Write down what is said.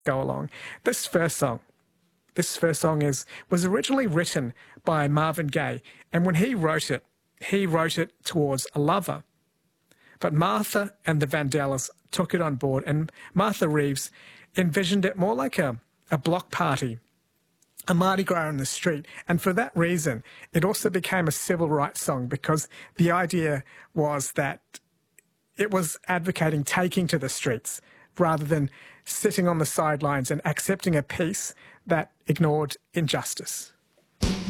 go along. This first song, was originally written by Marvin Gaye, and when he wrote it towards a lover. But Martha and the Vandellas took it on board, and Martha Reeves envisioned it more like a block party, a Mardi Gras in the street. And for that reason, it also became a civil rights song, because the idea was that it was advocating taking to the streets rather than sitting on the sidelines and accepting a peace that ignored injustice.